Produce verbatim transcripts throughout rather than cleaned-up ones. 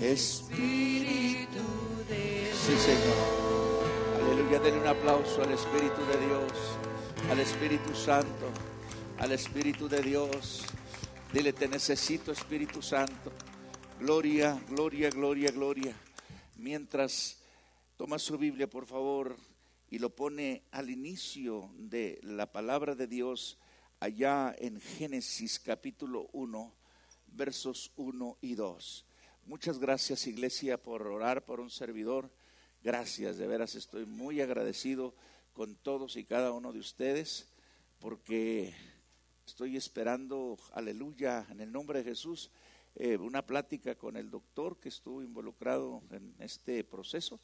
Espíritu de Dios. Sí, Señor. Aleluya. Denle un aplauso al Espíritu de Dios, al Espíritu Santo, al Espíritu de Dios. Dile: te necesito, Espíritu Santo. Gloria, gloria, gloria, gloria. Mientras toma su Biblia, por favor, y lo pone al inicio de la palabra de Dios, allá en Génesis capítulo uno, versos uno y dos. Muchas gracias, iglesia, por orar por un servidor. Gracias, de veras estoy muy agradecido con todos y cada uno de ustedes, porque estoy esperando, aleluya, en el nombre de Jesús, eh, una plática con el doctor que estuvo involucrado en este proceso,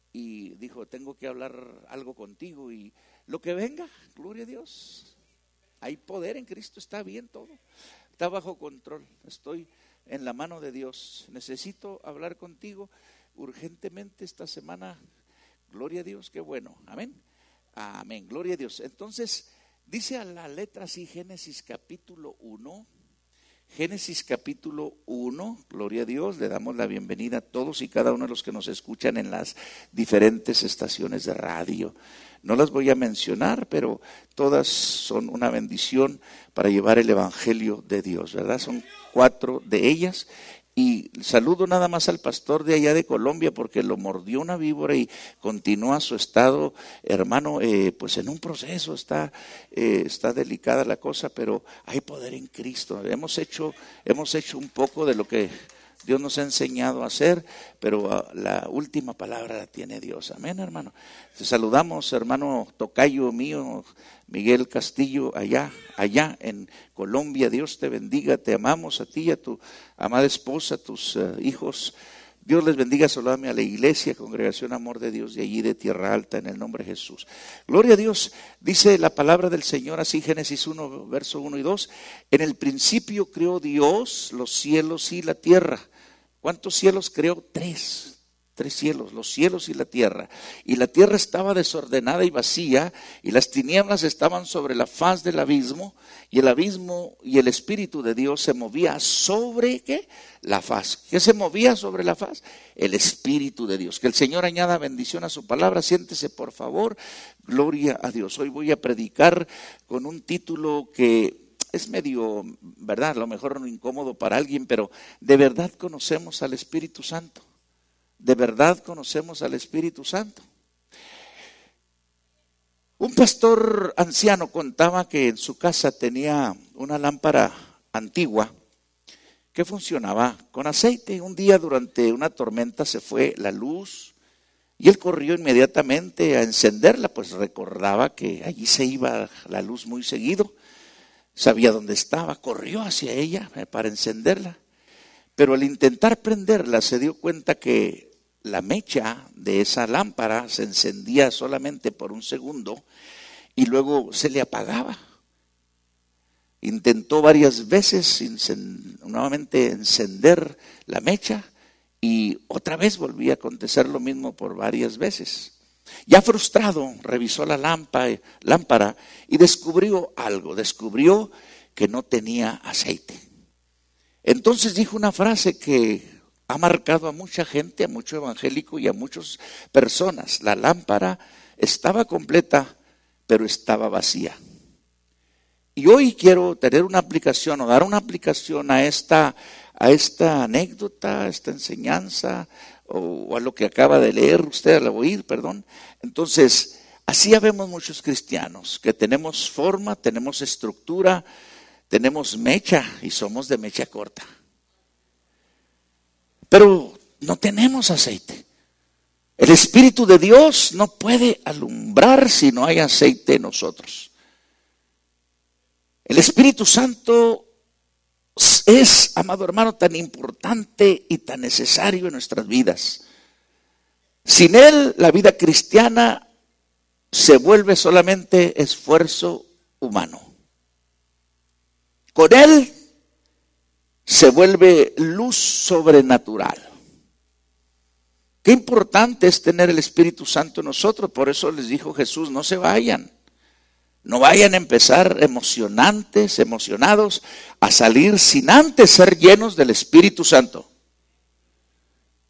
y dijo: tengo que hablar algo contigo, y lo que venga, gloria a Dios. Hay poder en Cristo, está bien todo, está bajo control, estoy en la mano de Dios. Necesito hablar contigo urgentemente esta semana. Gloria a Dios, qué bueno, amén, amén, gloria a Dios. Entonces dice a la letra así, Génesis capítulo uno, Génesis capítulo uno, gloria a Dios. Le damos la bienvenida a todos y cada uno de los que nos escuchan en las diferentes estaciones de radio. No las voy a mencionar, pero todas son una bendición para llevar el evangelio de Dios, ¿verdad? Son cuatro de ellas. Y saludo nada más al pastor de allá de Colombia, porque lo mordió una víbora y continúa su estado, hermano, eh, pues en un proceso, está, eh, está delicada la cosa, pero hay poder en Cristo. Hemos hecho, hemos hecho un poco de lo que Dios nos ha enseñado a hacer, pero uh, la última palabra la tiene Dios. Amén, hermano. Te saludamos, hermano tocayo mío, Miguel Castillo, allá, allá en Colombia. Dios te bendiga, te amamos a ti y a tu amada esposa, a tus uh, hijos. Dios les bendiga. Saludame a la iglesia, Congregación Amor de Dios de allí de Tierra Alta, en el nombre de Jesús. Gloria a Dios. Dice la palabra del Señor así, Génesis uno, verso uno y dos. En el principio creó Dios los cielos y la tierra. ¿Cuántos cielos creó? Tres, tres cielos, los cielos y la tierra. Y la tierra estaba desordenada y vacía, y las tinieblas estaban sobre la faz del abismo, y el abismo y el Espíritu de Dios se movía sobre, ¿qué? La faz. ¿Qué se movía sobre la faz? El Espíritu de Dios. Que el Señor añada bendición a su palabra. Siéntese, por favor. Gloria a Dios. Hoy voy a predicar con un título que es medio, ¿verdad? A lo mejor no incómodo para alguien, pero ¿de verdad conocemos al Espíritu Santo? ¿De verdad conocemos al Espíritu Santo? Un pastor anciano contaba que en su casa tenía una lámpara antigua que funcionaba con aceite. Un día durante una tormenta se fue la luz y él corrió inmediatamente a encenderla, pues recordaba que allí se iba la luz muy seguido. Sabía dónde estaba, corrió hacia ella para encenderla, pero al intentar prenderla se dio cuenta que la mecha de esa lámpara se encendía solamente por un segundo y luego se le apagaba. Intentó varias veces nuevamente encender la mecha y otra vez volvía a acontecer lo mismo por varias veces. Ya frustrado, revisó la lámpara, lámpara y descubrió algo, descubrió que no tenía aceite. Entonces dijo una frase que ha marcado a mucha gente, a mucho evangélico y a muchas personas. La lámpara estaba completa, pero estaba vacía. Y hoy quiero tener una aplicación o dar una aplicación a esta, a esta anécdota, a esta enseñanza, o a lo que acaba de leer usted al oír, perdón. Entonces, así habemos muchos cristianos que tenemos forma, tenemos estructura, tenemos mecha y somos de mecha corta. Pero no tenemos aceite. El Espíritu de Dios no puede alumbrar si no hay aceite en nosotros. El Espíritu Santo es, amado hermano, tan importante y tan necesario en nuestras vidas. Sin Él, la vida cristiana se vuelve solamente esfuerzo humano. Con Él se vuelve luz sobrenatural. Qué importante es tener el Espíritu Santo en nosotros. Por eso les dijo Jesús: no se vayan. No vayan a empezar emocionantes, emocionados, a salir sin antes ser llenos del Espíritu Santo.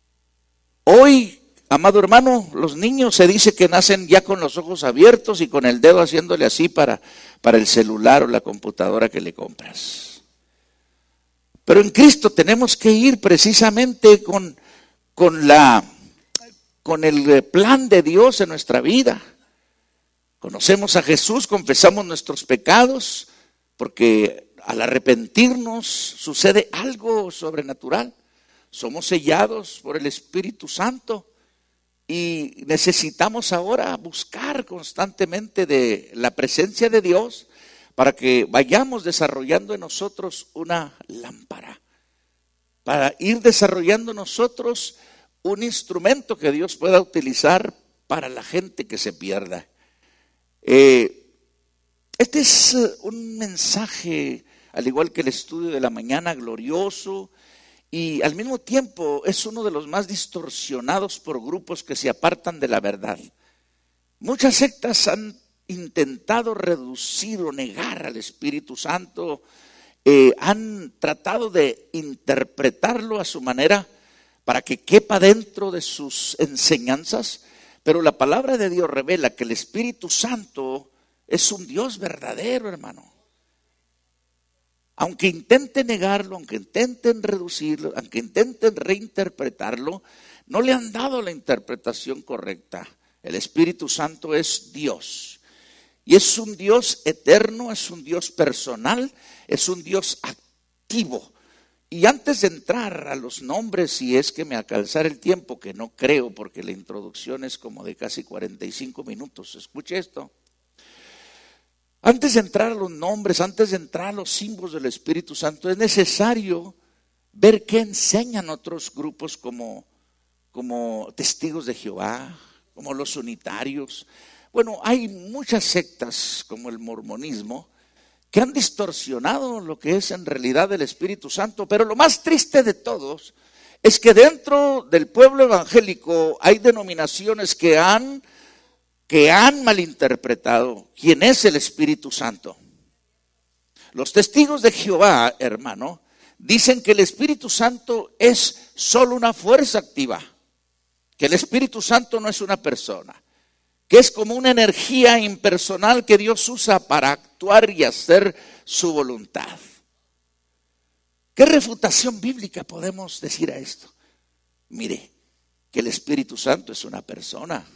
Hoy, amado hermano, los niños se dice que nacen ya con los ojos abiertos y con el dedo haciéndole así para, para el celular o la computadora que le compras. Pero en Cristo tenemos que ir precisamente con, con, la, con el plan de Dios en nuestra vida. Conocemos a Jesús, confesamos nuestros pecados, porque al arrepentirnos sucede algo sobrenatural. Somos sellados por el Espíritu Santo y necesitamos ahora buscar constantemente de la presencia de Dios para que vayamos desarrollando en nosotros una lámpara, para ir desarrollando nosotros un instrumento que Dios pueda utilizar para la gente que se pierda. Eh, este es un mensaje, al igual que el estudio de la mañana, glorioso, y al mismo tiempo es uno de los más distorsionados por grupos que se apartan de la verdad. Muchas sectas han intentado reducir o negar al Espíritu Santo, eh, han tratado de interpretarlo a su manera para que quepa dentro de sus enseñanzas, pero la palabra de Dios revela que el Espíritu Santo es un Dios verdadero, hermano. Aunque intenten negarlo, aunque intenten reducirlo, aunque intenten reinterpretarlo, no le han dado la interpretación correcta. El Espíritu Santo es Dios. Y es un Dios eterno, es un Dios personal, es un Dios activo. Y antes de entrar a los nombres, si es que me alcanzara el tiempo, que no creo porque la introducción es como de casi cuarenta y cinco minutos, escuche esto. Antes de entrar a los nombres, antes de entrar a los símbolos del Espíritu Santo, es necesario ver qué enseñan otros grupos como, como testigos de Jehová, como los unitarios. Bueno, hay muchas sectas como el mormonismo que han distorsionado lo que es en realidad el Espíritu Santo, pero lo más triste de todos es que dentro del pueblo evangélico hay denominaciones que han que han malinterpretado quién es el Espíritu Santo. Los testigos de Jehová, hermano, dicen que el Espíritu Santo es solo una fuerza activa, que el Espíritu Santo no es una persona, que es como una energía impersonal que Dios usa para actuar y hacer su voluntad. ¿Qué refutación bíblica podemos decir a esto? Mire, que el Espíritu Santo es una persona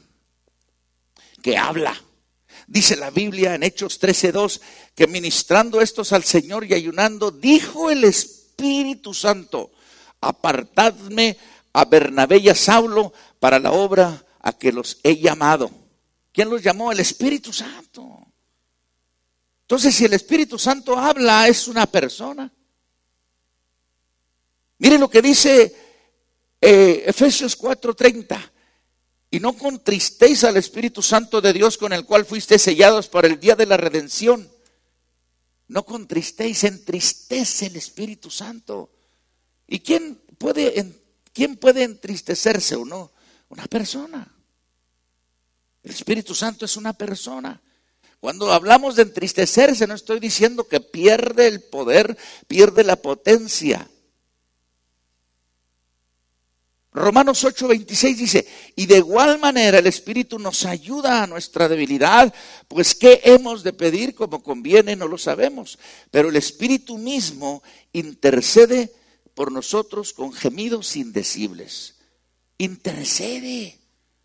que habla. Dice la Biblia en Hechos trece dos que ministrando estos al Señor y ayunando, dijo el Espíritu Santo: apartadme a Bernabé y a Saulo para la obra a que los he llamado. ¿Quién los llamó? El Espíritu Santo. Entonces, si el Espíritu Santo habla, es una persona. Mire lo que dice eh, Efesios cuatro treinta. Y no contristéis al Espíritu Santo de Dios, con el cual fuisteis sellados para el día de la redención. No contristéis, entristece el Espíritu Santo. ¿Y quién puede, quién puede entristecerse o no? Una persona. El Espíritu Santo es una persona. Cuando hablamos de entristecerse, no estoy diciendo que pierde el poder, pierde la potencia. Romanos ocho veintiséis dice: y de igual manera el Espíritu nos ayuda a nuestra debilidad, pues qué hemos de pedir como conviene no lo sabemos, pero el Espíritu mismo intercede por nosotros con gemidos indecibles. Intercede,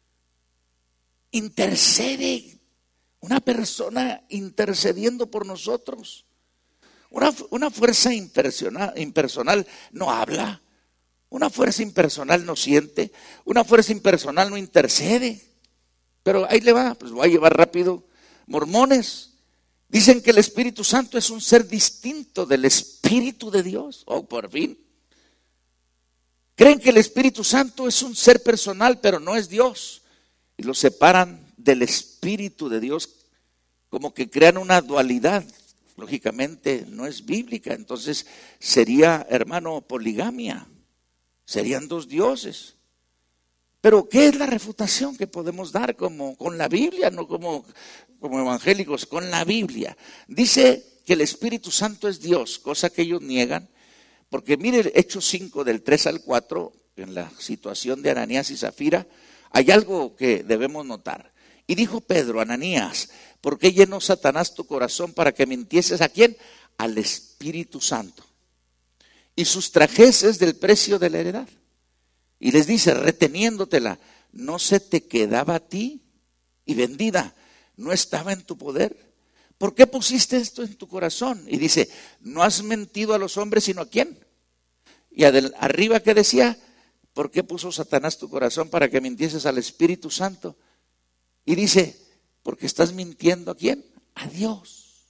intercede, una persona intercediendo por nosotros. Una, una fuerza impersonal, impersonal no habla. Una fuerza impersonal no siente, una fuerza impersonal no intercede. Pero ahí le va, pues voy a llevar rápido. Mormones dicen que el Espíritu Santo es un ser distinto del Espíritu de Dios. Oh, por fin. Creen que el Espíritu Santo es un ser personal, pero no es Dios. Y lo separan del Espíritu de Dios, como que crean una dualidad. Lógicamente no es bíblica, entonces sería, hermano, poligamia. Serían dos dioses. Pero ¿qué es la refutación que podemos dar como con la Biblia, no como, como evangélicos, con la Biblia? Dice que el Espíritu Santo es Dios, cosa que ellos niegan, porque mire Hechos cinco del tres al cuatro, en la situación de Ananías y Zafira, hay algo que debemos notar. Y dijo Pedro, Ananías, ¿por qué llenó Satanás tu corazón para que mintieses a quién? Al Espíritu Santo, y sustrajeses del precio de la heredad. Y les dice, reteniéndotela, ¿no se te quedaba a ti? Y vendida, ¿no estaba en tu poder? ¿Por qué pusiste esto en tu corazón? Y dice, no has mentido a los hombres, sino a quién. Y adel, arriba que decía, ¿por qué puso Satanás tu corazón para que mintieses al Espíritu Santo? Y dice, porque estás mintiendo a quién, a Dios.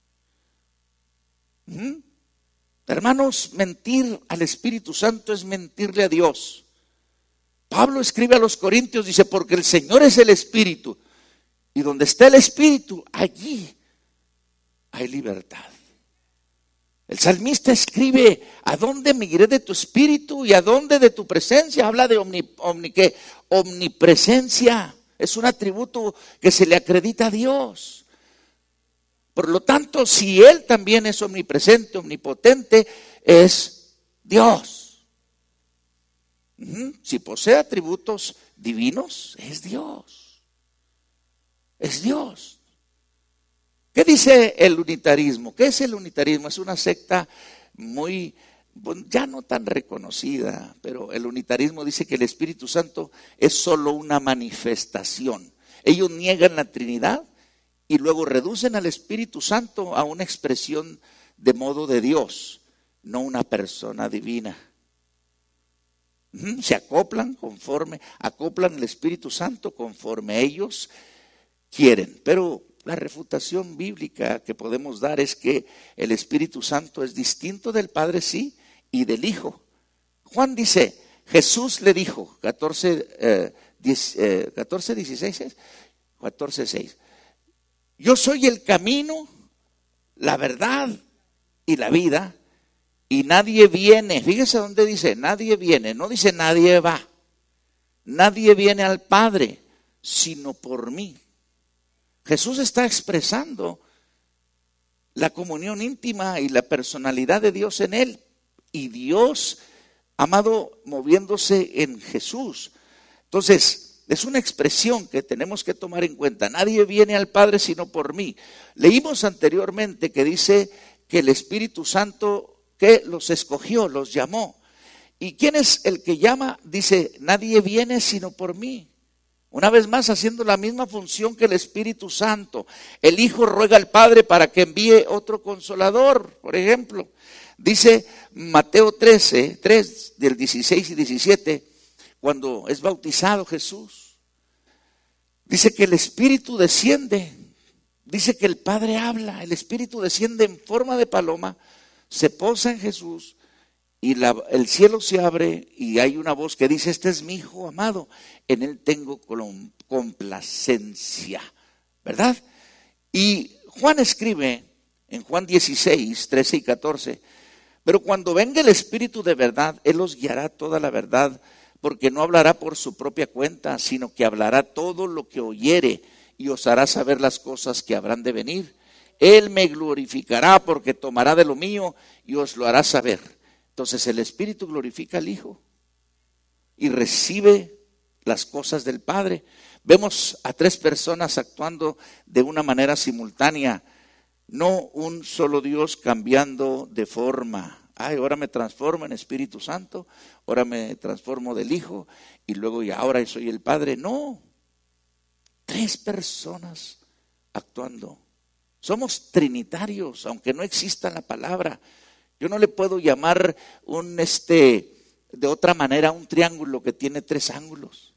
¿Mm? Hermanos, mentir al Espíritu Santo es mentirle a Dios. Pablo escribe a los Corintios, dice, porque el Señor es el Espíritu, y donde está el Espíritu, allí hay libertad. El salmista escribe, ¿a dónde me iré de tu espíritu y a dónde de tu presencia? Habla de omni, omni, ¿qué? omnipresencia. Es un atributo que se le acredita a Dios. Por lo tanto, si Él también es omnipresente, omnipotente, es Dios. Uh-huh. Si posee atributos divinos, es Dios. Es Dios. ¿Qué dice el unitarismo? ¿Qué es el unitarismo? Es una secta muy, ya no tan reconocida, pero el unitarismo dice que el Espíritu Santo es solo una manifestación. Ellos niegan la Trinidad y luego reducen al Espíritu Santo a una expresión de modo de Dios, no una persona divina. Se acoplan conforme, acoplan el Espíritu Santo conforme ellos quieren, pero la refutación bíblica que podemos dar es que el Espíritu Santo es distinto del Padre, sí, y del Hijo. Juan dice, Jesús le dijo, catorce, eh, diez, eh, catorce dieciséis, catorce seis, yo soy el camino, la verdad y la vida, y nadie viene, fíjese dónde dice, nadie viene, no dice nadie va, nadie viene al Padre, sino por mí. Jesús está expresando la comunión íntima y la personalidad de Dios en él. Y Dios, amado, moviéndose en Jesús. Entonces, es una expresión que tenemos que tomar en cuenta. Nadie viene al Padre sino por mí. Leímos anteriormente que dice que el Espíritu Santo que los escogió, los llamó. ¿Y quién es el que llama? Dice, nadie viene sino por mí. Una vez más haciendo la misma función que el Espíritu Santo. El Hijo ruega al Padre para que envíe otro consolador, por ejemplo. Dice Mateo trece, tres, del dieciséis y diecisiete, cuando es bautizado Jesús. Dice que el Espíritu desciende. Dice que el Padre habla. El Espíritu desciende en forma de paloma, se posa en Jesús. Y la, el cielo se abre y hay una voz que dice, este es mi Hijo amado, en él tengo complacencia, ¿verdad? Y Juan escribe en Juan dieciséis, trece y catorce, pero cuando venga el Espíritu de verdad, él os guiará toda la verdad, porque no hablará por su propia cuenta, sino que hablará todo lo que oyere y os hará saber las cosas que habrán de venir. Él me glorificará porque tomará de lo mío y os lo hará saber. Entonces el Espíritu glorifica al Hijo y recibe las cosas del Padre. Vemos a tres personas actuando de una manera simultánea, no un solo Dios cambiando de forma. Ay, ahora me transformo en Espíritu Santo, ahora me transformo del Hijo y luego y ahora soy el Padre. No, tres personas actuando. Somos trinitarios, aunque no exista la palabra. Yo no le puedo llamar un este de otra manera un triángulo que tiene tres ángulos.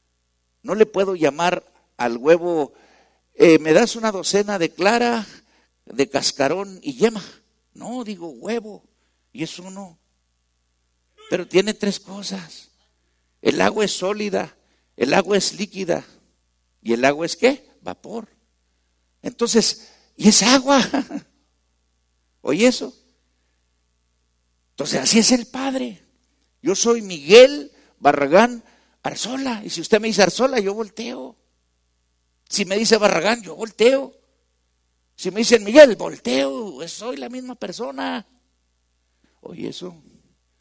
No le puedo llamar al huevo, eh, me das una docena de clara, de cascarón y yema. No, digo huevo y es uno. Pero tiene tres cosas. El agua es sólida, el agua es líquida y el agua es ¿qué? Vapor. Entonces, y es agua. ¿Oye eso? Entonces así es el Padre. Yo soy Miguel Barragán Arzola. Y si usted me dice Arzola, yo volteo. Si me dice Barragán, yo volteo. Si me dicen Miguel, volteo. Soy la misma persona. Oye eso.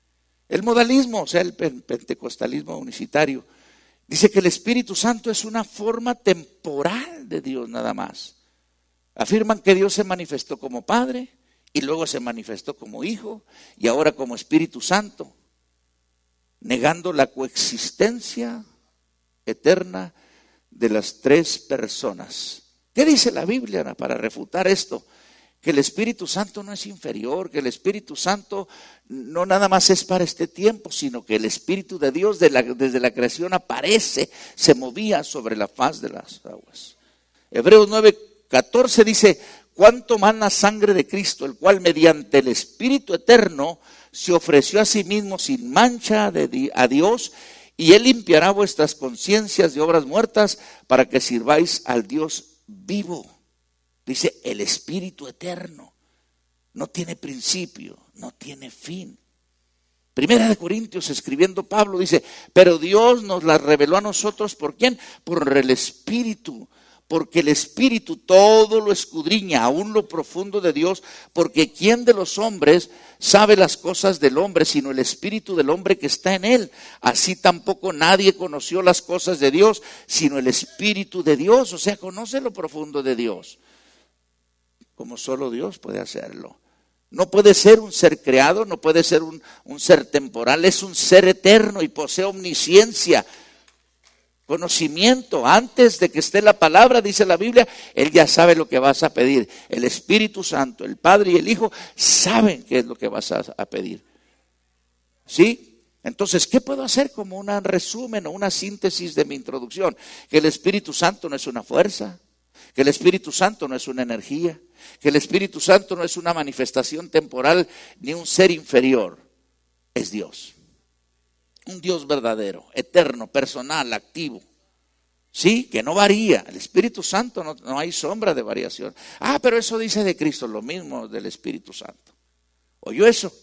El modalismo, o sea, el pentecostalismo unicitario, dice que el Espíritu Santo es una forma temporal de Dios nada más. Afirman que Dios se manifestó como Padre y luego se manifestó como Hijo y ahora como Espíritu Santo, negando la coexistencia eterna de las tres personas. ¿Qué dice la Biblia para refutar esto? Que el Espíritu Santo no es inferior, que el Espíritu Santo no nada más es para este tiempo, sino que el Espíritu de Dios de la, desde la creación aparece, se movía sobre la faz de las aguas. Hebreos nueve catorce dice: cuánto más la sangre de Cristo, el cual mediante el Espíritu eterno se ofreció a sí mismo sin mancha de, a Dios, y Él limpiará vuestras conciencias de obras muertas para que sirváis al Dios vivo. Dice el Espíritu eterno, no tiene principio, no tiene fin. Primera de Corintios, escribiendo Pablo, dice: pero Dios nos la reveló a nosotros, ¿por quién? Por el Espíritu, porque el Espíritu todo lo escudriña, aún lo profundo de Dios, porque ¿quién de los hombres sabe las cosas del hombre, sino el Espíritu del hombre que está en él? Así tampoco nadie conoció las cosas de Dios, sino el Espíritu de Dios. O sea, conoce lo profundo de Dios, como solo Dios puede hacerlo. No puede ser un ser creado, no puede ser un, un ser temporal, es un ser eterno y posee omnisciencia, conocimiento. Antes de que esté la palabra, dice la Biblia, Él ya sabe lo que vas a pedir. El Espíritu Santo, el Padre y el Hijo saben qué es lo que vas a, a pedir. ¿Sí? Entonces, ¿qué puedo hacer como un resumen o una síntesis de mi introducción? Que el Espíritu Santo no es una fuerza, que el Espíritu Santo no es una energía, que el Espíritu Santo no es una manifestación temporal ni un ser inferior, es Dios. Un Dios verdadero, eterno, personal, activo. Sí, que no varía. El Espíritu Santo no, no hay sombra de variación. Ah, pero eso dice de Cristo, lo mismo del Espíritu Santo. ¿Oyó eso?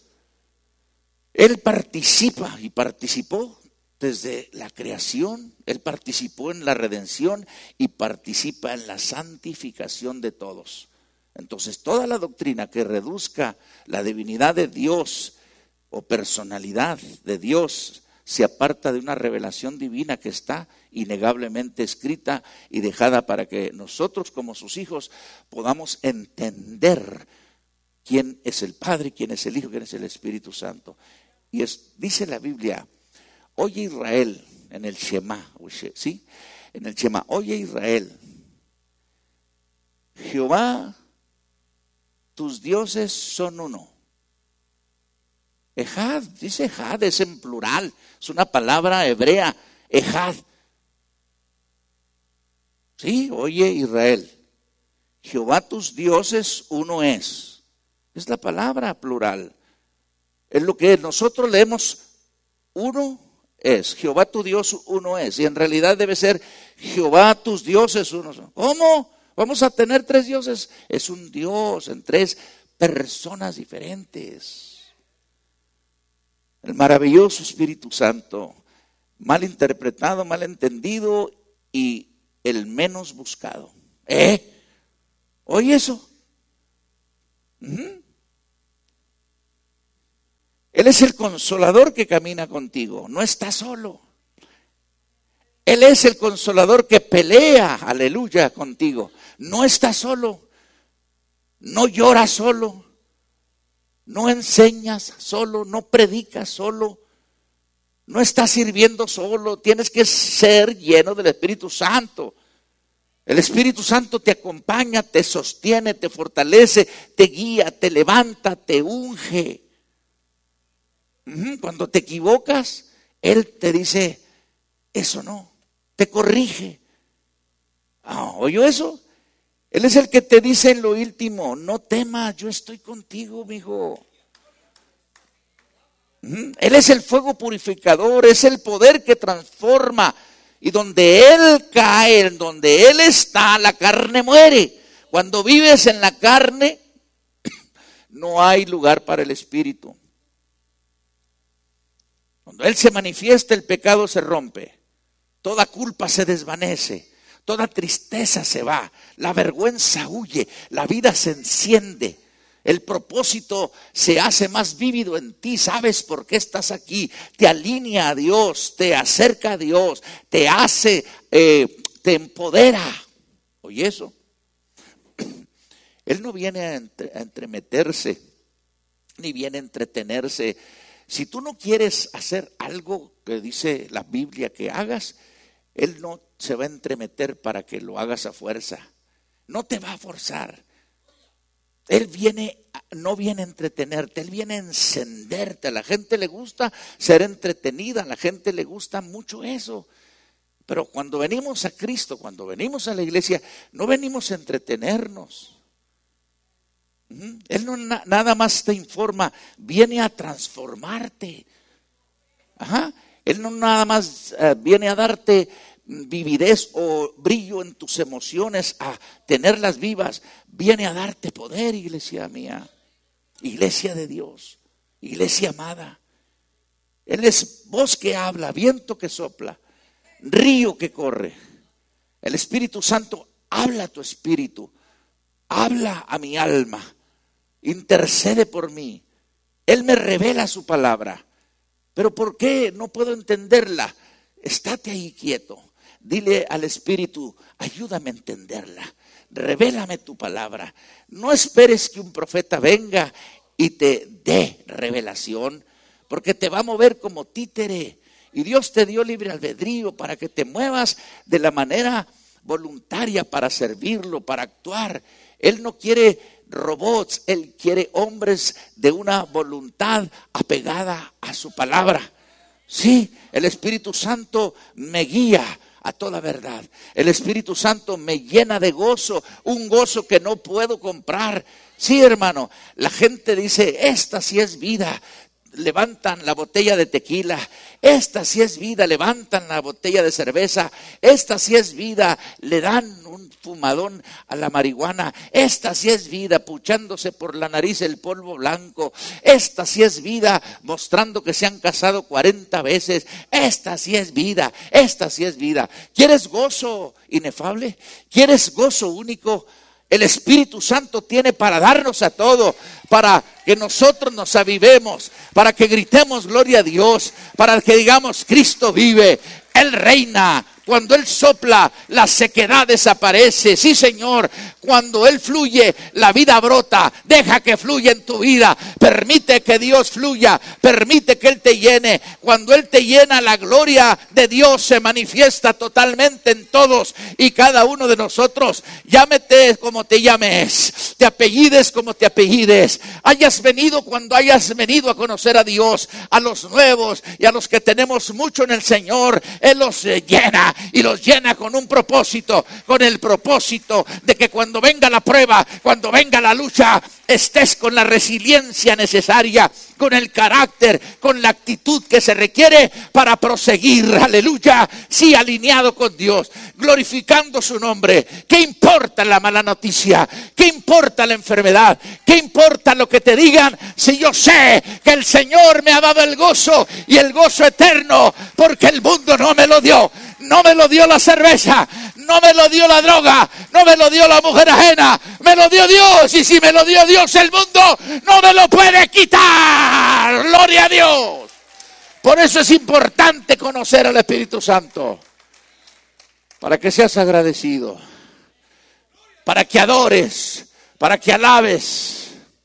Él participa y participó desde la creación. Él participó en la redención y participa en la santificación de todos. Entonces, toda la doctrina que reduzca la divinidad de Dios o personalidad de Dios se aparta de una revelación divina que está innegablemente escrita y dejada para que nosotros como sus hijos podamos entender quién es el Padre, quién es el Hijo, quién es el Espíritu Santo. Y es, dice la Biblia: oye Israel, en el Shema, ¿sí? En el Shema, oye Israel, Jehová, tus dioses son uno. Ejad, dice Ejad, es en plural, es una palabra hebrea, Ejad. Sí, oye Israel, Jehová tus dioses uno es. Es la palabra plural. Es lo que nosotros leemos, uno es. Jehová tu Dios uno es. Y en realidad debe ser Jehová tus dioses uno son. ¿Cómo? Vamos a tener tres dioses. Es un Dios en tres personas diferentes. El maravilloso Espíritu Santo, mal interpretado, mal entendido y el menos buscado. ¿Eh? ¿Oye eso? Uh-huh. Él es el consolador que camina contigo, no está solo. Él es el consolador que pelea, aleluya, contigo. No está solo, no llora solo, no enseñas solo, no predicas solo, no estás sirviendo solo. Tienes que ser lleno del Espíritu Santo. El Espíritu Santo te acompaña, te sostiene, te fortalece, te guía, te levanta, te unge. Cuando te equivocas, Él te dice, eso no, te corrige. Ah, ¿oyó eso? Él es el que te dice en lo último, no temas, yo estoy contigo, mijo. Él es el fuego purificador, es el poder que transforma. Y donde Él cae, en donde Él está, la carne muere. Cuando vives en la carne, no hay lugar para el Espíritu. Cuando Él se manifiesta, el pecado se rompe. Toda culpa se desvanece. Toda tristeza se va. La vergüenza huye. La vida se enciende. El propósito se hace más vívido en ti. Sabes por qué estás aquí. Te alinea a Dios, te acerca a Dios, te hace, eh, te empodera. Oye eso. Él no viene a, entre, a entremeterse, ni viene a entretenerse. Si tú no quieres hacer algo que dice la Biblia que hagas, Él no se va a entremeter para que lo hagas a fuerza. No te va a forzar. Él viene, no viene a entretenerte, Él viene a encenderte. A la gente le gusta ser entretenida, a la gente le gusta mucho eso. Pero cuando venimos a Cristo, cuando venimos a la iglesia, no venimos a entretenernos. Él no na, nada más te informa, viene a transformarte. Ajá. Él no nada más uh, viene a darte vividez o brillo en tus emociones, a tenerlas vivas. Viene a darte poder, iglesia mía, iglesia de Dios, iglesia amada. Él es voz que habla, viento que sopla, río que corre. El Espíritu Santo habla a tu espíritu, habla a mi alma, intercede por mí. Él me revela su palabra. Pero ¿por qué no puedo entenderla? Estate ahí quieto. Dile al Espíritu, ayúdame a entenderla. Revélame tu palabra. No esperes que un profeta venga y te dé revelación, porque te va a mover como títere. Y Dios te dio libre albedrío para que te muevas de la manera voluntaria para servirlo, para actuar. Él no quiere robots, Él quiere hombres de una voluntad apegada a su palabra. Sí, el Espíritu Santo me guía a toda verdad. El Espíritu Santo me llena de gozo, un gozo que no puedo comprar. Sí, hermano, la gente dice, esta sí es vida. Levantan la botella de tequila, esta sí es vida, levantan la botella de cerveza, esta sí es vida, le dan un fumadón a la marihuana, esta sí es vida, puchándose por la nariz el polvo blanco, esta sí es vida, mostrando que se han casado cuarenta veces, esta sí es vida, esta sí es vida. ¿Quieres gozo inefable? ¿Quieres gozo único? El Espíritu Santo tiene para darnos a todo, para que nosotros nos avivemos, para que gritemos gloria a Dios, para que digamos Cristo vive, Él reina. Cuando Él sopla, la sequedad desaparece. Sí, Señor, cuando Él fluye, la vida brota. Deja que fluya en tu vida. Permite que Dios fluya. Permite que Él te llene. Cuando Él te llena, la gloria de Dios se manifiesta totalmente en todos y cada uno de nosotros. Llámete como te llames. Te apellides como te apellides. Hayas venido cuando hayas venido a conocer a Dios. A los nuevos y a los que tenemos mucho en el Señor, Él los llena. Y los llena con un propósito, con el propósito de que cuando venga la prueba, cuando venga la lucha, estés con la resiliencia necesaria, con el carácter, con la actitud que se requiere para proseguir, aleluya, sí, alineado con Dios, glorificando su nombre. ¿Qué importa la mala noticia? ¿Qué importa la enfermedad? ¿Qué importa lo que te digan? Si yo sé que el Señor me ha dado el gozo y el gozo eterno, porque el mundo no me lo dio. No me lo dio la cerveza, no me lo dio la droga, no me lo dio la mujer ajena, me lo dio Dios. Y si me lo dio Dios, el mundo no me lo puede quitar. Gloria a Dios. Por eso es importante conocer al Espíritu Santo, para que seas agradecido, para que adores, para que alabes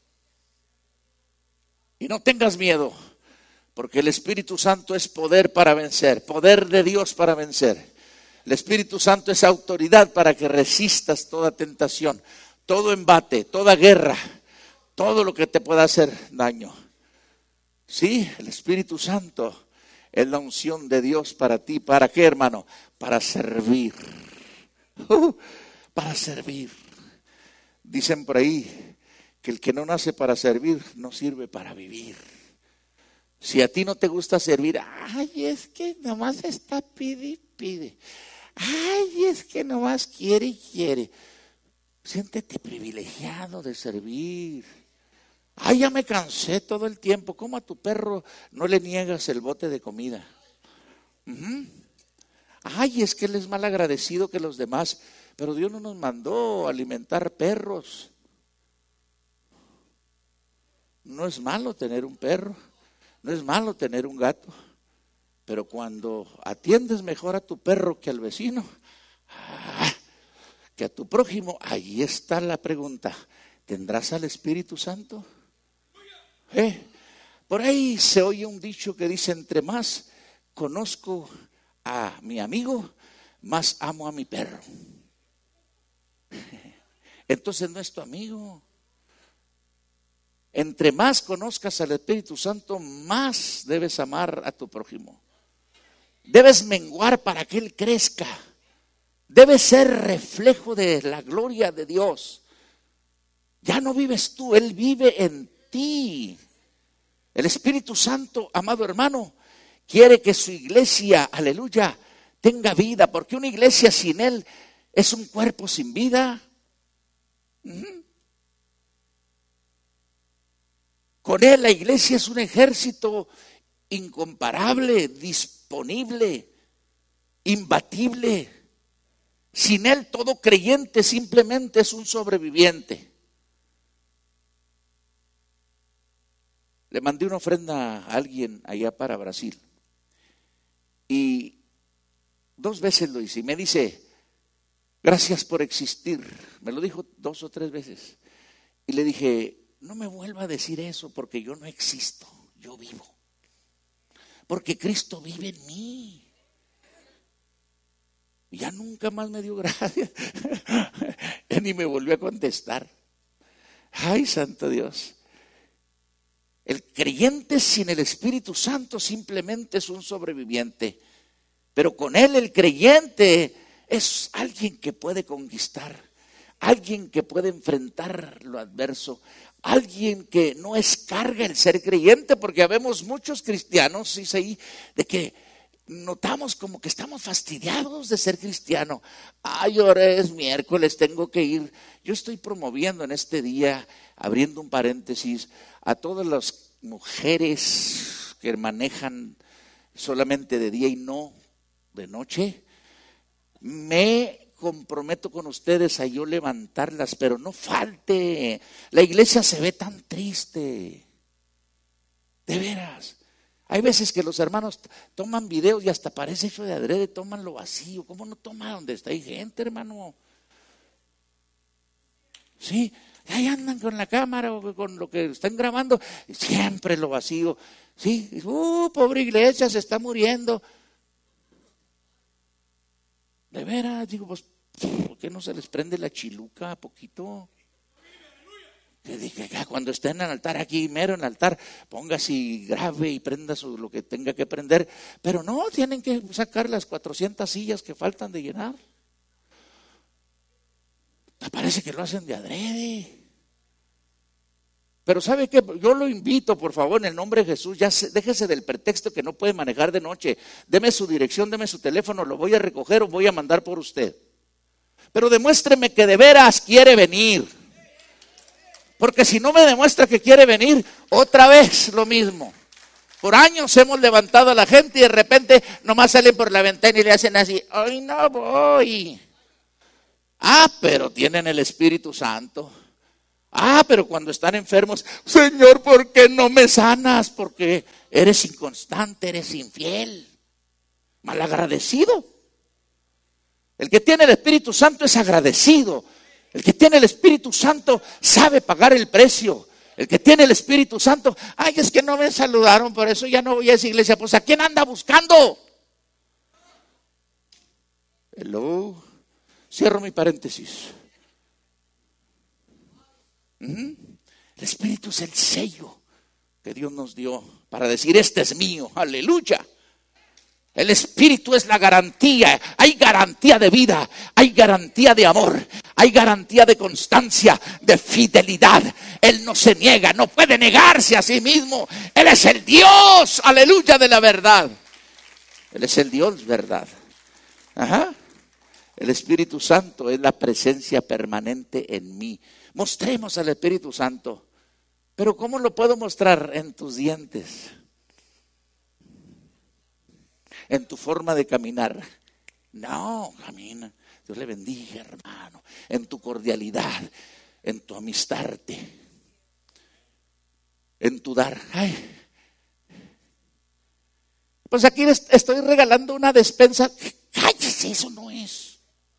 y no tengas miedo. Porque el Espíritu Santo es poder para vencer, poder de Dios para vencer. El Espíritu Santo es autoridad para que resistas toda tentación, todo embate, toda guerra, todo lo que te pueda hacer daño. Sí, el Espíritu Santo es la unción de Dios para ti. ¿Para qué, hermano? Para servir. Uh, para servir. Dicen por ahí que el que no nace para servir no sirve para vivir. Si a ti no te gusta servir, ay, es que nomás está pide y pide. Ay, es que nomás quiere y quiere. Siéntete privilegiado de servir. Ay, ya me cansé todo el tiempo. ¿Cómo a tu perro no le niegas el bote de comida? Uh-huh. Ay, es que él es mal agradecido que los demás. Pero Dios no nos mandó a alimentar perros. No es malo tener un perro, no es malo tener un gato, pero cuando atiendes mejor a tu perro que al vecino, ah, que a tu prójimo, ahí está la pregunta: ¿tendrás al Espíritu Santo? ¿Eh? Por ahí se oye un dicho que dice: entre más conozco a mi amigo, más amo a mi perro. Entonces no es tu amigo. Entre más conozcas al Espíritu Santo, más debes amar a tu prójimo. Debes menguar para que Él crezca. Debes ser reflejo de la gloria de Dios. Ya no vives tú, Él vive en ti. El Espíritu Santo, amado hermano, quiere que su iglesia, aleluya, tenga vida, porque una iglesia sin Él es un cuerpo sin vida. Uh-huh. Con Él la iglesia es un ejército incomparable, disponible, imbatible. Sin Él todo creyente simplemente es un sobreviviente. Le mandé una ofrenda a alguien allá para Brasil y dos veces lo hice y me dice: gracias por existir. Me lo dijo dos o tres veces y le dije: no me vuelva a decir eso, porque yo no existo, yo vivo, porque Cristo vive en mí. Y ya nunca más me dio gracias. Él ni me volvió a contestar. Ay, santo Dios. El creyente sin el Espíritu Santo simplemente es un sobreviviente, pero con Él el creyente es alguien que puede conquistar, alguien que puede enfrentar lo adverso, alguien que no es carga el ser creyente, porque habemos muchos cristianos, dice ahí, de que notamos como que estamos fastidiados de ser cristiano. Ay, ahora es miércoles, tengo que ir. Yo estoy promoviendo en este día, abriendo un paréntesis, a todas las mujeres que manejan solamente de día y no de noche. Me comprometo con ustedes a yo levantarlas, pero no falte. La iglesia se ve tan triste, de veras. Hay veces que los hermanos toman videos y hasta parece hecho de adrede, toman lo vacío. ¿Cómo no toma donde está? Hay gente, hermano. Sí, ahí andan con la cámara o con lo que están grabando, siempre lo vacío. Sí, uh, pobre iglesia, se está muriendo. De veras, digo, pues, ¿por qué no se les prende la chiluca a poquito? Que dije, ya cuando estén en el altar, aquí mero en el altar, póngase y grabe y prenda su, lo que tenga que prender. Pero no, tienen que sacar las cuatrocientas sillas que faltan de llenar. Parece que lo hacen de adrede. Pero ¿sabe qué? Yo lo invito, por favor, en el nombre de Jesús, ya se, déjese del pretexto que no puede manejar de noche. Deme su dirección, deme su teléfono, lo voy a recoger o voy a mandar por usted. Pero demuéstreme que de veras quiere venir. Porque si no me demuestra que quiere venir, otra vez lo mismo. Por años hemos levantado a la gente y de repente nomás salen por la ventana y le hacen así: ¡ay, no voy! Ah, pero tienen el Espíritu Santo. Ah, pero cuando están enfermos: Señor, ¿por qué no me sanas? Porque eres inconstante, eres infiel, malagradecido. El que tiene el Espíritu Santo es agradecido. El que tiene el Espíritu Santo sabe pagar el precio. El que tiene el Espíritu Santo: ay, es que no me saludaron, por eso ya no voy a esa iglesia. Pues ¿a quién anda buscando? Hello. Cierro mi paréntesis. ¿Mm? El Espíritu es el sello que Dios nos dio para decir: este es mío, aleluya. El Espíritu es la garantía. Hay garantía de vida, hay garantía de amor, hay garantía de constancia, de fidelidad. Él no se niega, no puede negarse a sí mismo. Él es el Dios, aleluya, de la verdad. Él es el Dios verdad. Ajá. El Espíritu Santo es la presencia permanente en mí. Mostremos al Espíritu Santo. Pero ¿cómo lo puedo mostrar? En tus dientes, en tu forma de caminar. No, camina. Dios le bendiga, hermano. En tu cordialidad, en tu amistarte. en tu dar. Ay, pues aquí les estoy regalando una despensa. Cállese, eso no es.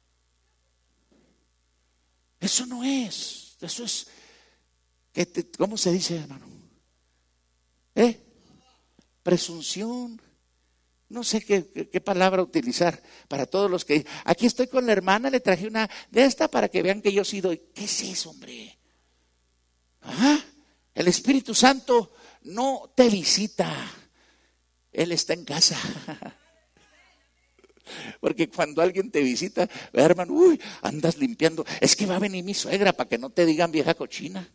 Eso no es. Eso es, ¿qué te, ¿cómo se dice, hermano? ¿Eh? Presunción. No sé qué, qué, qué palabra utilizar para todos los que... Aquí estoy con la hermana, le traje una de esta para que vean que yo sí doy. ¿Qué es eso, hombre? ¿Ah? El Espíritu Santo no te visita. Él está en casa. Porque cuando alguien te visita, hermano, uy, andas limpiando. Es que va a venir mi suegra para que no te digan vieja cochina.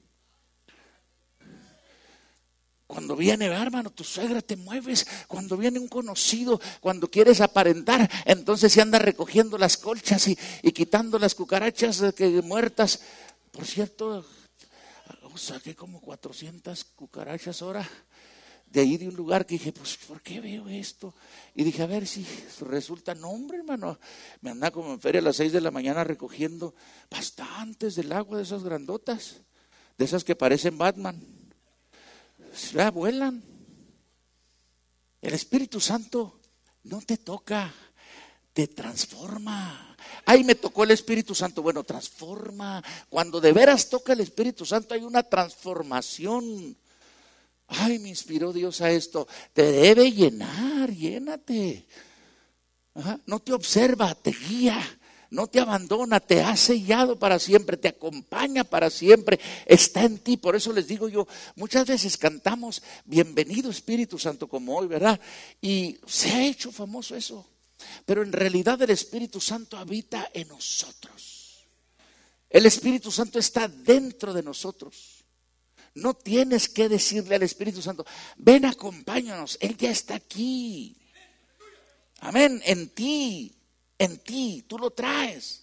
Cuando viene, hermano, tu suegra, te mueves. Cuando viene un conocido, cuando quieres aparentar, entonces se anda recogiendo las colchas y, y quitando las cucarachas que, muertas. Por cierto, saqué como cuatrocientas cucarachas ahora. De ahí de un lugar que dije, pues, ¿por qué veo esto? Y dije, a ver si resulta, no, hombre, hermano. Me andaba como en feria a las seis de la mañana recogiendo bastantes del agua de esas grandotas, de esas que parecen Batman. Ya vuelan. El Espíritu Santo no te toca, te transforma. Ay, me tocó el Espíritu Santo. Bueno, transforma. Cuando de veras toca el Espíritu Santo hay una transformación. Ay, me inspiró Dios a esto. Te debe llenar, llénate. Ajá. No te observa, te guía. No te abandona, te ha sellado para siempre, te acompaña para siempre, está en ti. Por eso les digo yo, muchas veces cantamos bienvenido Espíritu Santo como hoy, ¿verdad? Y se ha hecho famoso eso. Pero en realidad el Espíritu Santo habita en nosotros. El Espíritu Santo está dentro de nosotros. No tienes que decirle al Espíritu Santo, ven, acompáñanos, Él ya está aquí. Amén, en ti. En ti, tú lo traes.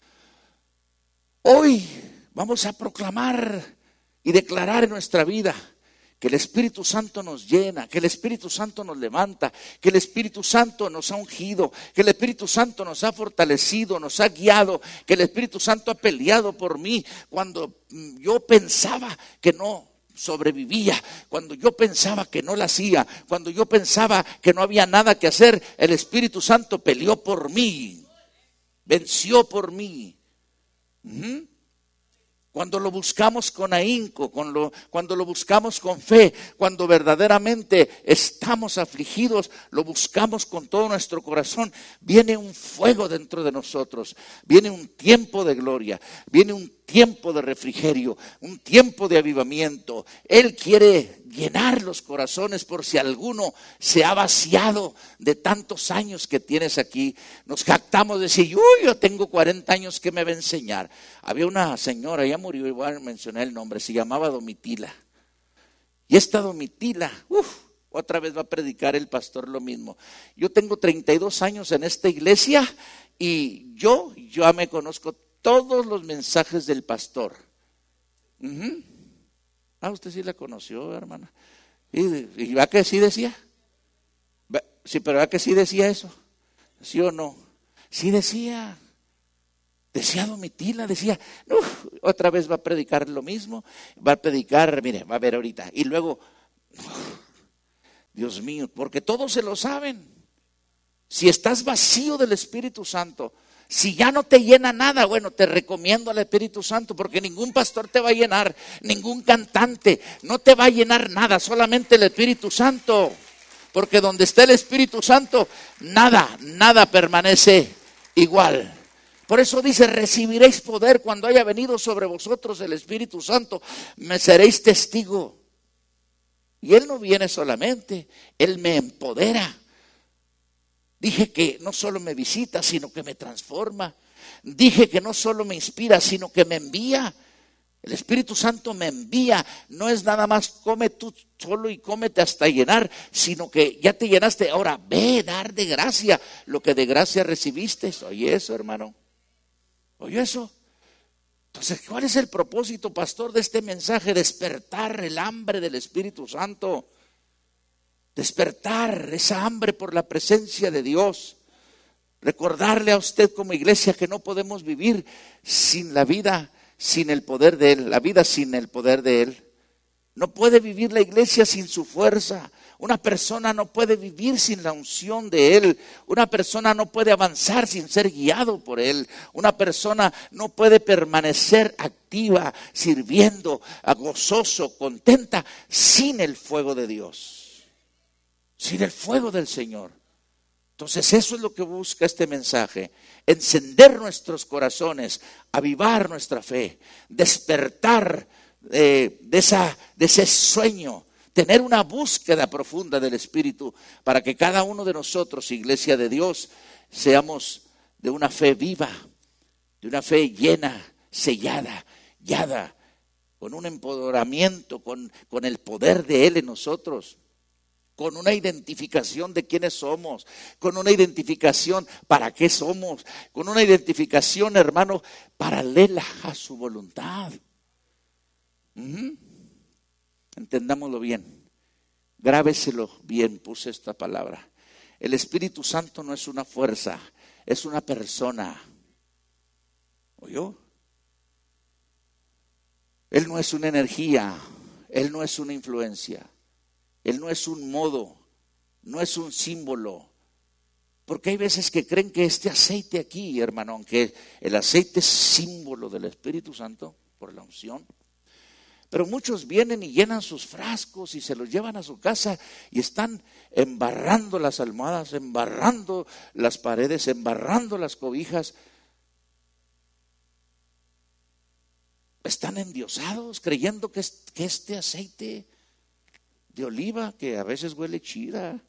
Hoy vamos a proclamar y declarar en nuestra vida que el Espíritu Santo nos llena, que el Espíritu Santo nos levanta, que el Espíritu Santo nos ha ungido, que el Espíritu Santo nos ha fortalecido, nos ha guiado, que el Espíritu Santo ha peleado por mí cuando yo pensaba que no sobrevivía, cuando yo pensaba que no la hacía, cuando yo pensaba que no había nada que hacer, el Espíritu Santo peleó por mí, venció por mí. ¿Mm? Cuando lo buscamos con ahínco, cuando lo, cuando lo buscamos con fe, cuando verdaderamente estamos afligidos, lo buscamos con todo nuestro corazón, viene un fuego dentro de nosotros, viene un tiempo de gloria, viene un tiempo de refrigerio, un tiempo de avivamiento. Él quiere llenar los corazones por si alguno se ha vaciado de tantos años que tienes aquí. Nos jactamos de decir, uy, yo tengo cuarenta años, que me va a enseñar. Había una señora, ya murió, igual a mencionar el nombre, se llamaba Domitila. Y esta Domitila, uff, otra vez va a predicar el pastor lo mismo. Yo tengo treinta y dos años en esta iglesia y yo, yo ya me conozco todos los mensajes del pastor. Uh-huh. Ah, usted sí la conoció, hermana. ¿Y, y va que sí decía? Sí, pero va que sí decía eso. ¿Sí o no? Sí decía. Decía Domitila, decía, uf, otra vez va a predicar lo mismo. Va a predicar, mire, va a ver ahorita. Y luego, uf, Dios mío, porque todos se lo saben. Si estás vacío del Espíritu Santo, si ya no te llena nada, bueno, te recomiendo al Espíritu Santo, porque ningún pastor te va a llenar, ningún cantante, no te va a llenar nada, solamente el Espíritu Santo. Porque donde está el Espíritu Santo, nada, nada permanece igual. Por eso dice, recibiréis poder cuando haya venido sobre vosotros el Espíritu Santo, me seréis testigo. Y Él no viene solamente, Él me empodera. Dije que no solo me visita, sino que me transforma. Dije que no solo me inspira, sino que me envía. El Espíritu Santo me envía. No es nada más come tú solo y cómete hasta llenar, sino que ya te llenaste. Ahora ve, dar de gracia lo que de gracia recibiste. Oye eso, hermano. Oye eso. Entonces, ¿cuál es el propósito, pastor, de este mensaje? Despertar el hambre del Espíritu Santo. Despertar esa hambre por la presencia de Dios. Recordarle a usted como iglesia que no podemos vivir sin la vida, sin el poder de Él. La vida sin el poder de Él. No puede vivir la iglesia sin su fuerza. Una persona no puede vivir sin la unción de Él. Una persona no puede avanzar sin ser guiado por Él. Una persona no puede permanecer activa, sirviendo, gozoso, contenta, sin el fuego de Dios. Sin el fuego del Señor. Entonces eso es lo que busca este mensaje. Encender nuestros corazones, avivar nuestra fe, despertar eh, de, esa, de ese sueño. Tener una búsqueda profunda del Espíritu para que cada uno de nosotros, iglesia de Dios, seamos de una fe viva, de una fe llena, sellada, guiada, con un empoderamiento, con, con el poder de Él en nosotros, con una identificación de quiénes somos, con una identificación para qué somos, con una identificación, hermano, paralela a su voluntad. Uh-huh. Entendámoslo bien, grábeselo bien, puse esta palabra. El Espíritu Santo no es una fuerza, es una persona. ¿Oyó? Él no es una energía, Él no es una influencia, Él no es un modo, no es un símbolo. Porque hay veces que creen que este aceite aquí, hermano, aunque el aceite es símbolo del Espíritu Santo por la unción, pero muchos vienen y llenan sus frascos y se los llevan a su casa y están embarrando las almohadas, embarrando las paredes, embarrando las cobijas. Están endiosados creyendo que, es, que este aceite de oliva, que a veces huele chida,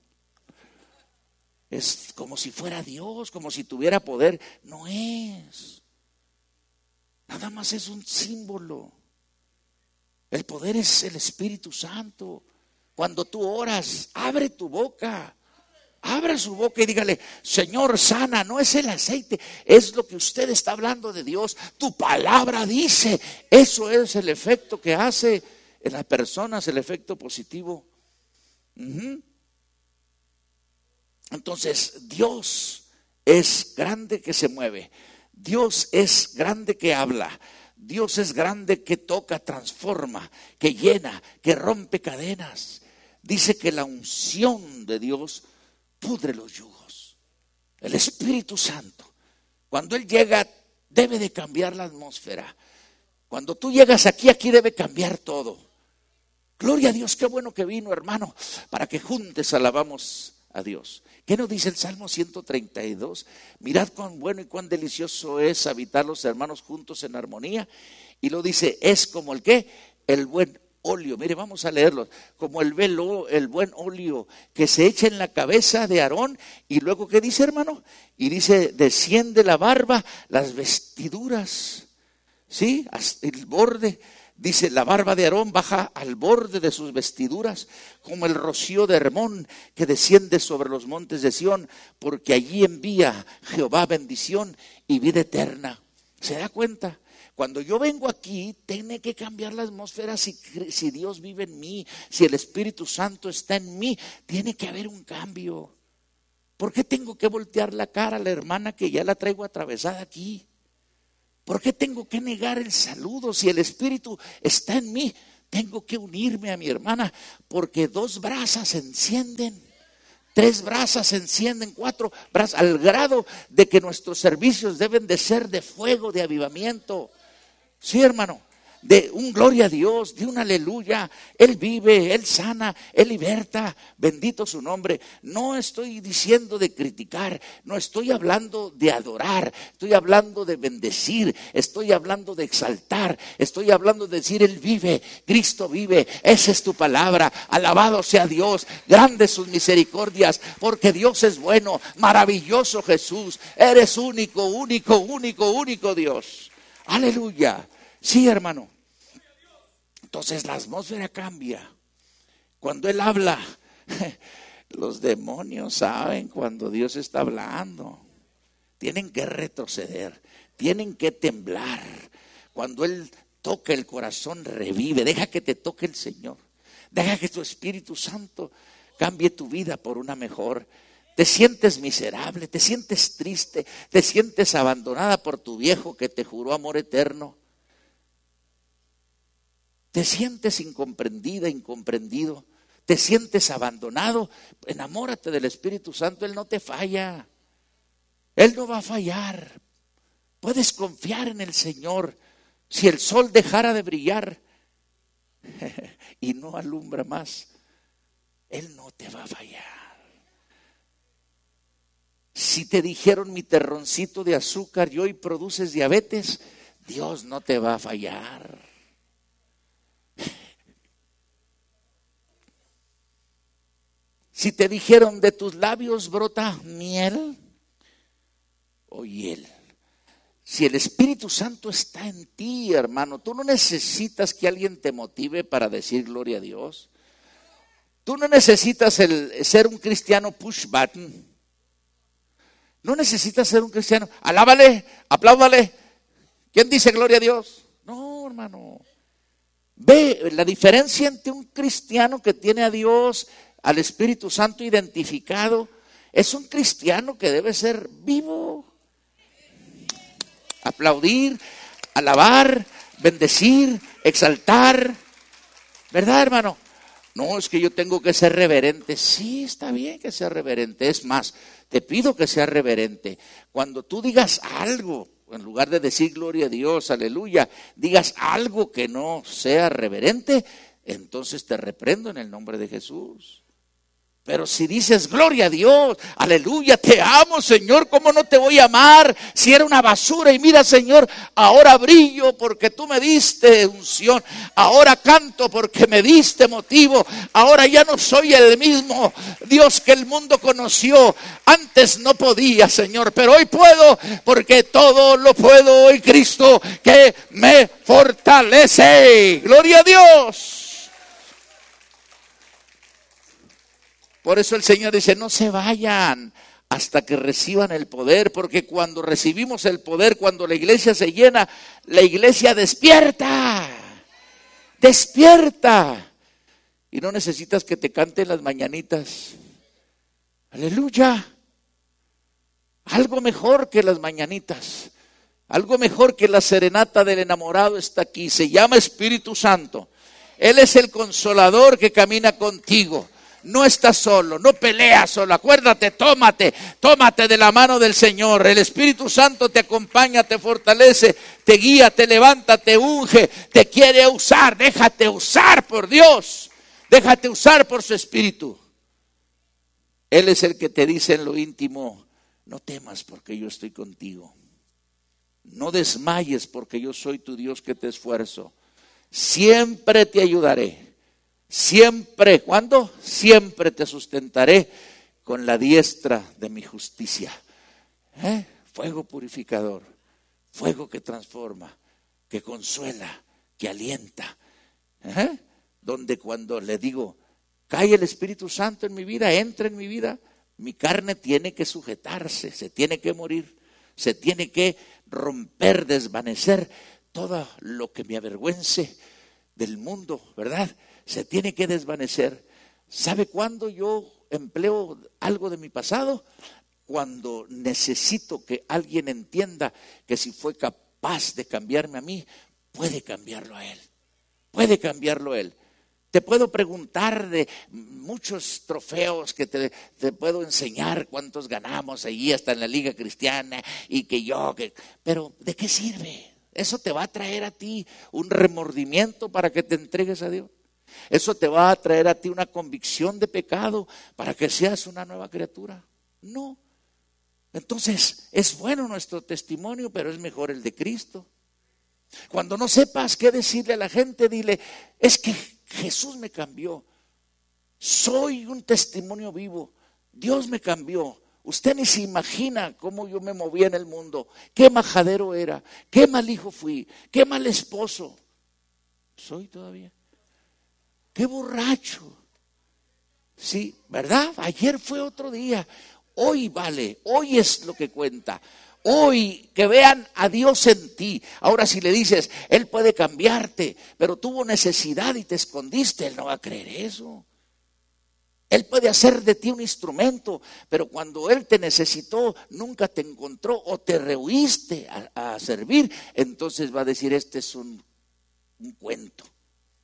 es como si fuera Dios, como si tuviera poder. No es. Nada más es un símbolo. El poder es el Espíritu Santo. Cuando tú oras, abre tu boca. Abra su boca y dígale: Señor, sana. No es el aceite, es lo que usted está hablando de Dios. Tu palabra dice. Eso es el efecto que hace en las personas, el efecto positivo. Uh-huh. Entonces, Dios es grande que se mueve. Dios es grande que habla. Dios es grande que toca, transforma, que llena, que rompe cadenas. Dice que la unción de Dios pudre los yugos. El Espíritu Santo, cuando Él llega, debe de cambiar la atmósfera. Cuando tú llegas aquí, aquí debe cambiar todo. Gloria a Dios, qué bueno que vino, hermano, para que juntos alabamos a Dios. ¿Qué nos dice el Salmo ciento treinta y dos? Mirad cuán bueno y cuán delicioso es habitar los hermanos juntos en armonía. Y lo dice, es como el ¿qué? El buen óleo. Mire, vamos a leerlo. Como el, velo, el buen óleo que se echa en la cabeza de Aarón. Y luego, ¿qué dice, hermano? Y dice, desciende la barba, las vestiduras, ¿sí? Hasta el borde. Dice, la barba de Aarón baja al borde de sus vestiduras, como el rocío de Hermón que desciende sobre los montes de Sión, porque allí envía Jehová bendición y vida eterna. ¿Se da cuenta? Cuando yo vengo aquí, tiene que cambiar la atmósfera. Si, si Dios vive en mí, si el Espíritu Santo está en mí, tiene que haber un cambio. ¿Por qué tengo que voltear la cara a la hermana que ya la traigo atravesada aquí? ¿Por qué tengo que negar el saludo? Si el Espíritu está en mí, tengo que unirme a mi hermana, porque dos brasas se encienden, tres brasas se encienden, cuatro brasas, al grado de que nuestros servicios deben de ser de fuego, de avivamiento. Sí, hermano, de un gloria a Dios, de un aleluya. Él vive, Él sana, Él liberta, bendito su nombre. No estoy diciendo de criticar, no estoy hablando de adorar, estoy hablando de bendecir, estoy hablando de exaltar, estoy hablando de decir Él vive, Cristo vive. Esa es tu palabra. Alabado sea Dios, grandes sus misericordias, porque Dios es bueno, maravilloso Jesús. Eres único, único, único, único Dios. Aleluya. Sí, hermano. Entonces la atmósfera cambia. Cuando Él habla, los demonios saben cuando Dios está hablando. Tienen que retroceder, tienen que temblar. Cuando Él toca el corazón, revive. Deja que te toque el Señor. Deja que tu Espíritu Santo cambie tu vida por una mejor. Te sientes miserable, te sientes triste, te sientes abandonada por tu viejo que te juró amor eterno. Te sientes incomprendida, incomprendido. Te sientes abandonado. Enamórate del Espíritu Santo. Él no te falla. Él no va a fallar. Puedes confiar en el Señor. Si el sol dejara de brillar y no alumbra más, Él no te va a fallar. Si te dijeron mi terroncito de azúcar y hoy produces diabetes, Dios no te va a fallar. Si te dijeron de tus labios brota miel o hiel. Si el Espíritu Santo está en ti, hermano, tú no necesitas que alguien te motive para decir gloria a Dios. Tú no necesitas el, ser un cristiano push button. No necesitas ser un cristiano. Alábale, apláudale. ¿Quién dice gloria a Dios? No, hermano. Ve la diferencia entre un cristiano que tiene a Dios, al Espíritu Santo identificado. Es un cristiano que debe ser vivo. Aplaudir, alabar, bendecir, exaltar. ¿Verdad, hermano? No, es que yo tengo que ser reverente. Sí, está bien que sea reverente. Es más, te pido que sea reverente. Cuando tú digas algo, en lugar de decir gloria a Dios, aleluya, digas algo que no sea reverente, entonces te reprendo en el nombre de Jesús. Pero si dices gloria a Dios, aleluya, te amo, Señor, ¿cómo no te voy a amar? Si era una basura y mira, Señor, ahora brillo porque tú me diste unción, ahora canto porque me diste motivo, ahora ya no soy el mismo Dios que el mundo conoció. Antes no podía, Señor, pero hoy puedo porque todo lo puedo en Cristo que me fortalece. Gloria a Dios. Por eso el Señor dice, no se vayan hasta que reciban el poder, porque cuando recibimos el poder, cuando la iglesia se llena, la iglesia despierta, despierta. Y no necesitas que te canten las mañanitas. Aleluya. Algo mejor que las mañanitas, algo mejor que la serenata del enamorado está aquí. Se llama Espíritu Santo. Él es el consolador que camina contigo. No estás solo, no peleas solo. Acuérdate, tómate, tómate de la mano del Señor. El Espíritu Santo te acompaña, te fortalece, te guía, te levanta, te unge, te quiere usar. Déjate usar por Dios, déjate usar por su Espíritu. Él es el que te dice en lo íntimo, no temas porque yo estoy contigo. No desmayes porque yo soy tu Dios que te esfuerzo. Siempre te ayudaré. Siempre, ¿cuándo? Siempre te sustentaré con la diestra de mi justicia. ¿Eh? Fuego purificador, fuego que transforma, que consuela, que alienta. ¿Eh? Donde cuando le digo, cae el Espíritu Santo en mi vida, entra en mi vida, mi carne tiene que sujetarse, se tiene que morir, se tiene que romper, desvanecer todo lo que me avergüence del mundo, ¿verdad? Se tiene que desvanecer. ¿Sabe cuándo yo empleo algo de mi pasado? Cuando necesito que alguien entienda que si fue capaz de cambiarme a mí, puede cambiarlo a él. Puede cambiarlo a él. Te puedo preguntar de muchos trofeos que te, te puedo enseñar cuántos ganamos allí hasta en la Liga Cristiana y que yo, que, pero ¿de qué sirve? Eso te va a traer a ti un remordimiento para que te entregues a Dios. Eso te va a traer a ti una convicción de pecado para que seas una nueva criatura. No. Entonces, es bueno nuestro testimonio, pero es mejor el de Cristo. Cuando no sepas qué decirle a la gente, dile, es que Jesús me cambió. Soy un testimonio vivo. Dios me cambió. Usted ni se imagina cómo yo me movía en el mundo. Qué majadero era. Qué mal hijo fui. Qué mal esposo. Soy todavía. Qué borracho. Sí, ¿verdad? Ayer fue otro día. Hoy vale. Hoy es lo que cuenta. Hoy que vean a Dios en ti. Ahora si le dices, Él puede cambiarte, pero tuvo necesidad y te escondiste, Él no va a creer eso. Él puede hacer de ti un instrumento, pero cuando Él te necesitó, nunca te encontró o te rehuiste a, a servir, entonces va a decir, este es un, un cuento.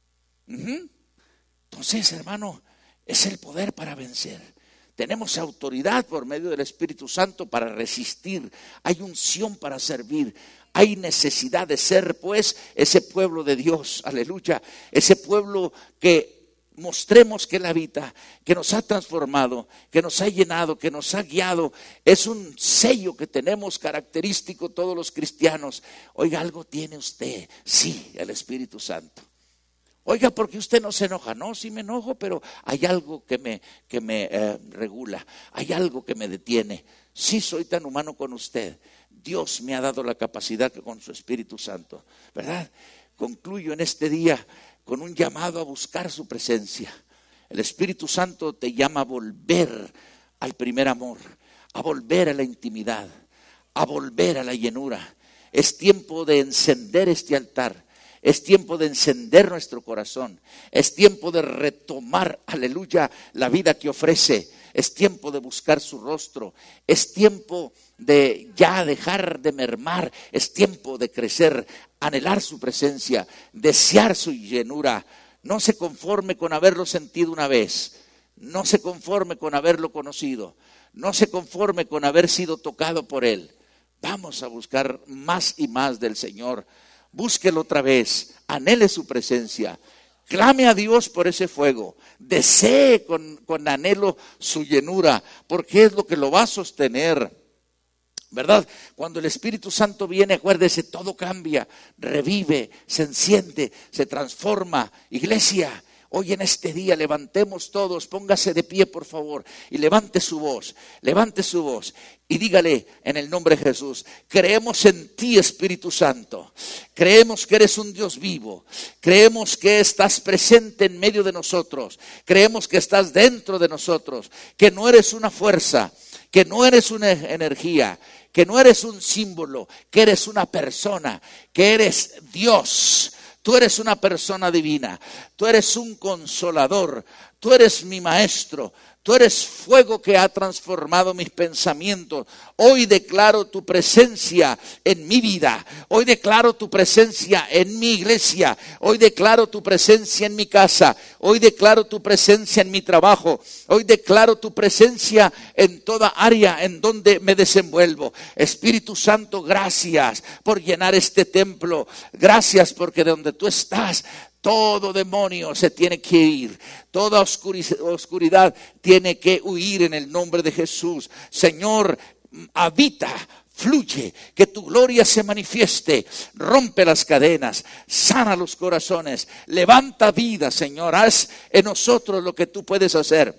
Uh-huh. Entonces, hermano, es el poder para vencer. Tenemos autoridad por medio del Espíritu Santo para resistir. Hay unción para servir. Hay necesidad de ser, pues, ese pueblo de Dios, aleluya, ese pueblo que mostremos que Él habita, que nos ha transformado, que nos ha llenado, que nos ha guiado. Es un sello que tenemos característico todos los cristianos. Oiga, algo tiene usted, sí, el Espíritu Santo. Oiga, porque usted no se enoja. No, sí me enojo, pero hay algo que me, que me eh, regula, hay algo que me detiene. Sí, soy tan humano con usted. Dios me ha dado la capacidad que con su Espíritu Santo, ¿verdad? Concluyo en este día con un llamado a buscar su presencia. El Espíritu Santo te llama a volver al primer amor, a volver a la intimidad, a volver a la llenura. Es tiempo de encender este altar. Es tiempo de encender nuestro corazón. Es tiempo de retomar, aleluya, la vida que ofrece. Es tiempo de buscar su rostro. Es tiempo de ya dejar de mermar. Es tiempo de crecer, anhelar su presencia, desear su llenura. No se conforme con haberlo sentido una vez. No se conforme con haberlo conocido. No se conforme con haber sido tocado por Él. Vamos a buscar más y más del Señor. Búsquelo otra vez, anhele su presencia, clame a Dios por ese fuego, desee con, con anhelo su llenura, porque es lo que lo va a sostener, ¿verdad? Cuando el Espíritu Santo viene, acuérdese, todo cambia, revive, se enciende, se transforma. Iglesia, hoy en este día levantemos todos, póngase de pie por favor y levante su voz, levante su voz y dígale en el nombre de Jesús: creemos en ti, Espíritu Santo, creemos que eres un Dios vivo, creemos que estás presente en medio de nosotros, creemos que estás dentro de nosotros, que no eres una fuerza, que no eres una energía, que no eres un símbolo, que eres una persona, que eres Dios. Tú eres una persona divina, tú eres un consolador, tú eres mi maestro, tú eres fuego que ha transformado mis pensamientos. Hoy declaro tu presencia en mi vida, hoy declaro tu presencia en mi iglesia, hoy declaro tu presencia en mi casa, hoy declaro tu presencia en mi trabajo, hoy declaro tu presencia en toda área en donde me desenvuelvo. Espíritu Santo, gracias por llenar este templo, gracias porque de donde tú estás, todo demonio se tiene que ir, toda oscuridad tiene que huir en el nombre de Jesús. Señor, habita, fluye, que tu gloria se manifieste, rompe las cadenas, sana los corazones, levanta vida, Señor, haz en nosotros lo que tú puedes hacer.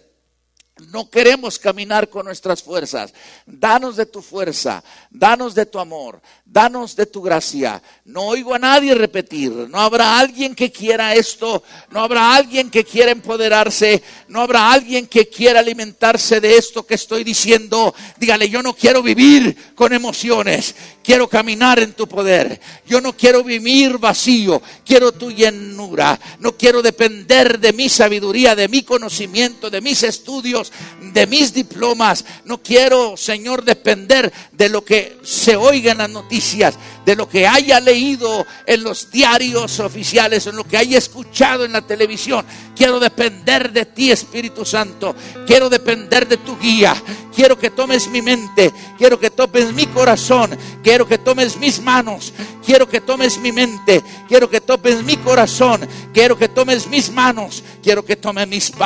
No queremos caminar con nuestras fuerzas. Danos de tu fuerza, danos de tu amor, danos de tu gracia. No oigo a nadie repetir. No habrá alguien que quiera esto, no habrá alguien que quiera empoderarse, no habrá alguien que quiera alimentarse de esto que estoy diciendo. Dígale: yo no quiero vivir con emociones, quiero caminar en tu poder. Yo no quiero vivir vacío, quiero tu llenura. No quiero depender de mi sabiduría, de mi conocimiento, de mis estudios, de mis diplomas. No quiero, Señor, depender de lo que se oiga en las noticias, de lo que haya leído en los diarios oficiales, en lo que haya escuchado en la televisión. Quiero depender de ti, Espíritu Santo. Quiero depender de tu guía. Quiero que tomes mi mente, quiero que tomes mi corazón, quiero que tomes mis manos, quiero que tomes mi mente, quiero que tomes mi corazón, quiero que tomes mis manos, quiero que tomes mis pasos.